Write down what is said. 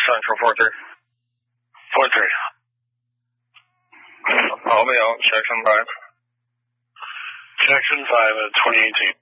Central 4-3. 4-3. I'll be out. Jackson 5. Jackson 5 at 2018.